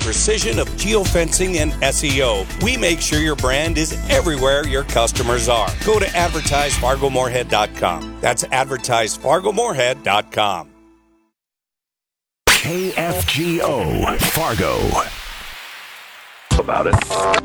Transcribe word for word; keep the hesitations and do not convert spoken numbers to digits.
precision of geofencing and S E O. We make sure your brand is everywhere your customers are. Go to advertise fargo moorhead dot com. That's advertise fargo moorhead dot com. K F G O Fargo. About it.